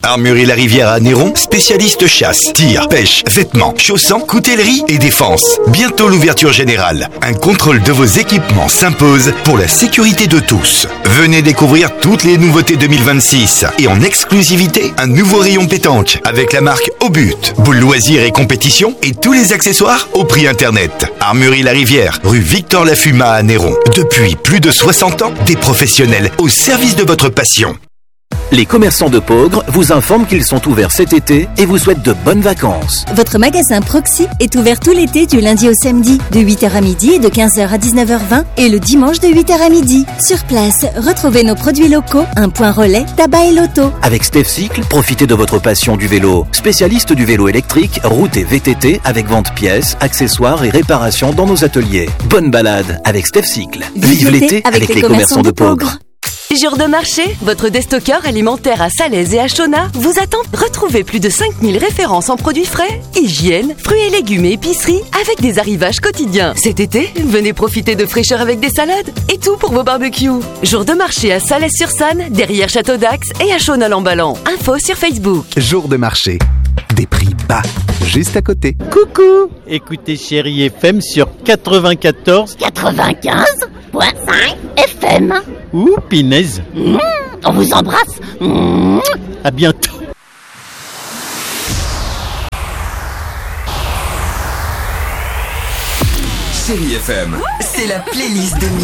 Armurerie La Rivière à Néron, spécialiste chasse, tir, pêche, vêtements, chaussants, coutellerie et défense. Bientôt l'ouverture générale. Un contrôle de vos équipements s'impose pour la sécurité de tous. Venez découvrir toutes les nouveautés 2026 et en exclusivité, un nouveau rayon pétanque avec la marque Au But, boules loisirs et compétitions et tous les accessoires au prix internet. Armurerie La Rivière, rue Victor Lafuma à Néron. Depuis plus de 60 ans, des professionnels au service de votre passion. Les commerçants de Peaugres vous informent qu'ils sont ouverts cet été et vous souhaitent de bonnes vacances. Votre magasin Proxy est ouvert tout l'été du lundi au samedi, de 8h à midi et de 15h à 19h20 et le dimanche de 8h à midi. Sur place, retrouvez nos produits locaux, un point relais, tabac et loto. Avec Steph Cycle, profitez de votre passion du vélo. Spécialiste du vélo électrique, route et VTT avec vente pièces, accessoires et réparations dans nos ateliers. Bonne balade avec Steph Cycle. Vive l'été avec les commerçants de Peaugres. Jour de marché, votre déstockeur alimentaire à Salaise et à Chaunas vous attend. Retrouvez plus de 5000 références en produits frais, hygiène, fruits et légumes et épicerie avec des arrivages quotidiens. Cet été, venez profiter de fraîcheur avec des salades et tout pour vos barbecues. Jour de marché à Salaise-sur-Sanne, derrière Château d'Axe et à Chaunas-l'Emballant. Info sur Facebook. Jour de marché. Des prix bas, juste à côté. Coucou, écoutez Chérie FM sur 95.5 FM. Ouh, pinaise. On vous embrasse. À bientôt. Chérie FM, C'est la playlist de